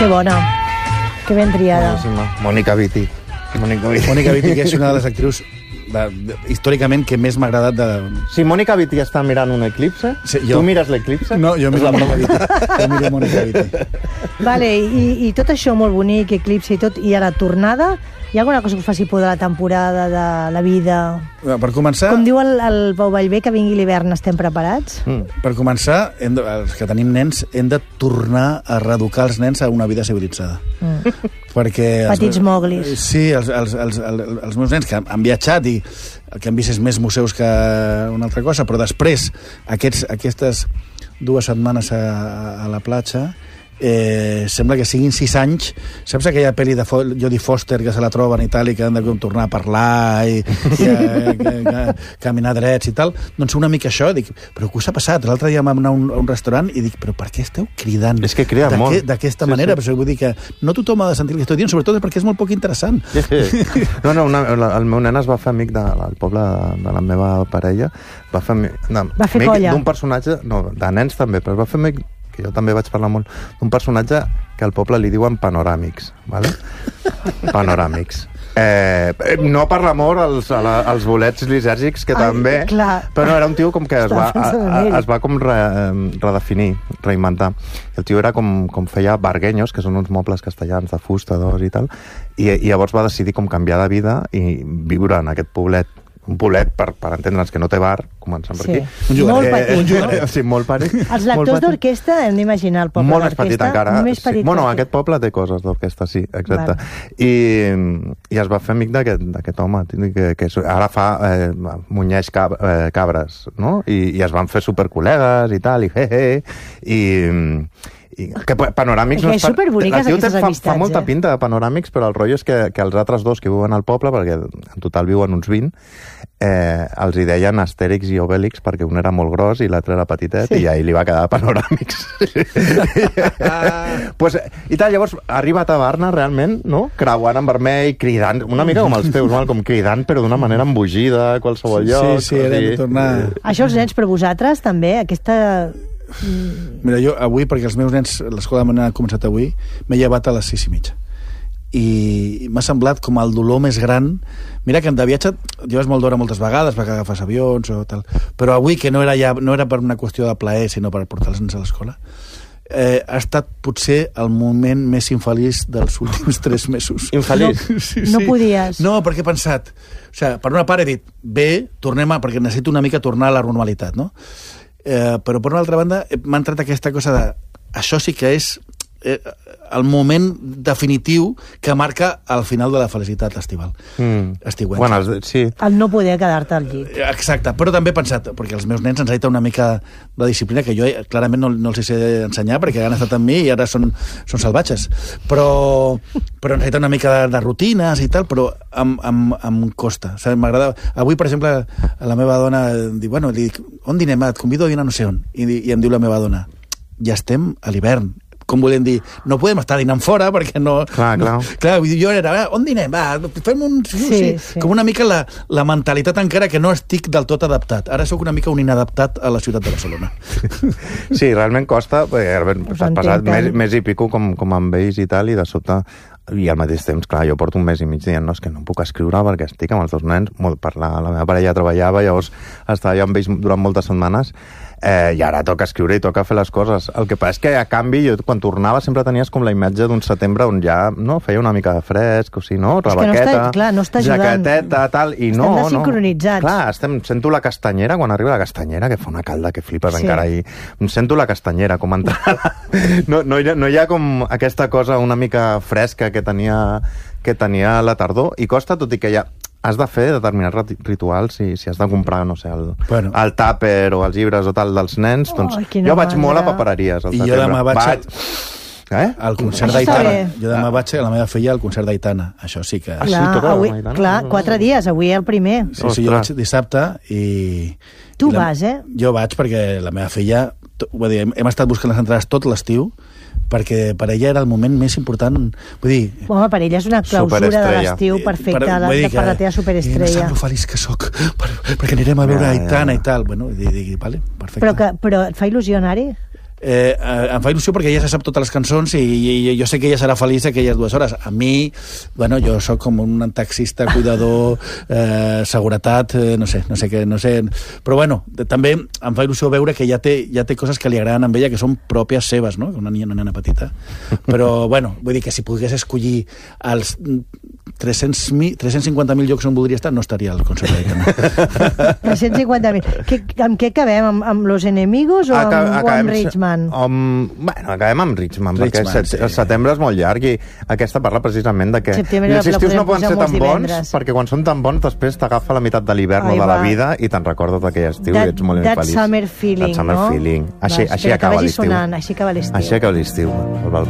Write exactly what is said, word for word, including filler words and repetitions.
Que bona. Que ben triada. Mònica Vitti. Mònica Vitti. Mònica Vitti, que és una de les actrius de, de, històricament que més m'ha agradat de... Si Mònica Vitti està mirant un eclipse, sí, jo... tu mires l'eclipse? No, jo miro Mònica Vitti. Jo miro Mònica Vitti. Vale, i, i tot això molt bonic, eclipse i tot, i a la tornada, hi ha alguna cosa que us faci por de la temporada, de la vida? Per començar... Com diu el, el Pau Vallvé, que vingui l'hivern, estem preparats? Mm. Per començar, hem de, els que tenim nens, hem de tornar a reeducar els nens a una vida civilitzada. Mm. Perquè petits els, moglis. Sí, els, els, els, els, els meus nens que han viatjat i el que han vist és més museus que una altra cosa, però després, aquests, aquestes dues setmanes a, a la platja, eh, sembla que siguin sis anys. Saps aquella pel·li de Jodie Foster que se la troben i tal, i que han de tornar a parlar i, i a, a, a caminar drets i tal? Doncs una mica això, dic, però què us ha passat? L'altre dia vam anar a un, a un restaurant i dic, però per què esteu cridant és que crida molt d'aquesta sí, manera? Sí. Però vull dir que no tothom ha de sentir el que estic dient, sobretot perquè és molt poc interessant. Sí, sí. No, no, una, el meu nen es va fer amic del poble de la meva parella, va fer amic, no, va fer amic colla d'un personatge, no, de nens també, però va fer amic, que jo també vaig parlar molt, d'un personatge que al poble li diuen panoràmics, ¿vale? Panoràmics. Eh, no per l'amor als, als bolets lisèrgics, que Ai, també, clar. Però no, era un tio com que es va, a, a, es va com re, redefinir, reinventar. El tio era com, com feia barguenyos, que són uns mobles castellans de fusta, d'or i tal, i, i llavors va decidir com canviar de vida i viure en aquest poblet, un poblet, per, per entendre'ns que no té bar, començant per sí. aquí. Un jugador. Molt petit, eh, no? Sí, molt petit. Els lectors d'orquestra hem d'imaginar el poble molt més petit encara. Més petit sí. Bueno, aquest poble té coses d'orquestra, sí, exacte. Vale. I, I es va fer amic d'aquest home, que, que ara fa eh, munyeix cab, eh, cabres, no? I, I es van fer supercol·legues i tal, i he, he, i... I que panoràmics que no és superboniques aquestes fa, amistats, fa molta eh? pinta de panoràmics, però el rotllo és que, que els altres dos que viuen al poble, perquè en total viuen uns vint, eh, els hi deien Astèrix i Obèlix perquè un era molt gros i l'altre era petitet, sí. I ahir li va quedar panoràmics. pues, I tal, llavors arriba a taverna realment, no? Creuant en vermell, cridant, una mica com els teus, no? Com cridant però d'una manera embogida a qualsevol lloc. Sí, sí, era de tornar... Això els nens, per vosaltres també, aquesta... Mira, jo avui, perquè els meus nens, l'escola de ha començat avui, m'he llevat a les sis i mitja. I m'ha semblat com el dolor més gran. Mira que de viatge lleves molt d'hora moltes vegades perquè agafes avions o tal, però avui, que no era, ja, no era per una qüestió de plaer, sinó per portar els nens a l'escola, eh, ha estat potser el moment més infeliç dels últims tres mesos. Infeliç? No, sí, sí. No podies. No, perquè he pensat, o sigui, per una part he dit, bé, tornem a... perquè necessito una mica tornar a la normalitat, no? Eh, però per una altra banda m'ha entrat aquesta cosa de això sí que és eh, el moment definitiu que marca el final de la felicitat estival. Mm. Estiuenca. Bueno, els, sí. El no poder quedar-te al llit. Exacte, però també he pensat, perquè els meus nens ens necessiten una mica de disciplina que jo clarament no, no els sé ensenyar perquè han estat amb mi i ara són, són salvatges, però, però necessiten una mica de, de rutines i tal, però em, em, em costa. O sigui, m'agrada... Avui, per exemple, la meva dona diu, bueno, li dic, on dinem? Et convido a dinar no sé on. I, i em diu la meva dona, ja estem a l'hivern. Com volem dir, no podem estar dinant fora perquè no... Clar, clar. No, clar, jo era, on dinem? Va, fem un... Sí, sí, sí. Com una mica la, la mentalitat encara que no estic del tot adaptat. Ara sóc una mica un inadaptat a la ciutat de Barcelona. Sí, realment costa, perquè has passat més, més i pico com, com amb ells i tal, i de sobte... I al mateix temps, clar, jo porto un mes i mig dient, no, és que no puc escriure perquè estic amb els dos nens, molt per la, la meva parella treballava, llavors estava jo amb ells durant moltes setmanes, eh, i ara toca escriure i toca fer les coses. El que passa és que, a canvi, jo quan tornava sempre tenies com la imatge d'un setembre on ja no, feia una mica de fresc, o sigui, no? Rebaqueta, no està, clar, no està jaqueteta, tal, i no, estem desincronitzats. No. Clar, estem, sento la castanyera, quan arriba la castanyera, que fa una calda que flipes sí. Encara, i sento la castanyera com entrar. no, no, hi ha, no hi ha com aquesta cosa una mica fresca que tenia, que tenia la tardor, i costa, tot i que ja has de fer determinats rituals, si, si has de comprar, no sé, el, bueno. el tàper o els llibres o tal dels nens, doncs oh, jo vaig manera. molt a papereries al I setembre. Jo demà vaig... vaig... Eh? Al concert d'Aitana. Jo demà ah. vaig a la meva filla al concert d'Aitana. Això sí que... Ah, sí, clar, avui, clar, quatre dies, avui el primer. Sí, sí, jo vaig dissabte i... Tu i la, vas, eh? Jo vaig perquè la meva filla... Vull dir, hem estat buscant les entrades tot l'estiu perquè per ella era el moment més important. Vull dir... Home, per ella és una clausura de l'estiu perfecta, per, de, per la teva superestrella. No sap lo feliç que soc, per, perquè anirem a veure ja, Aitana ja. I tal. Bueno, i dic, vale, perfecte. Però, que, però et fa il·lusió anar-hi? eh, em fa il·lusió perquè ella se sap totes les cançons i, i jo sé que ella serà feliç aquelles dues hores. A mi, bueno, jo sóc com un taxista, cuidador, eh, seguretat, eh, no sé, no sé què, no sé... Però bueno, també em fa il·lusió veure que ja té, ja té coses que li agraden amb ella que són pròpies seves, no? Una nina, una nena petita. Però, bueno, vull dir que si pogués escollir els tres-cents cinquanta mil llocs on voldria estar, no estaria al Conservatori. tres-cents cinquanta mil. Amb què acabem? Amb, amb Los Enemigos o amb, Acab o amb Richman? Amb, bueno, acabem amb Richman, Richman perquè set, sí. el setembre és molt llarg i aquesta parla precisament de que els estius no poden ser tan bons perquè quan són tan bons després t'agafa la meitat de l'hivern o de la vida i te'n recordes d'aquell estiu that, i ets molt infeliç. That summer feeling, that summer no? feeling. Així, Vas, així acaba l'estiu. Així acaba l'estiu. Així acaba l'estiu.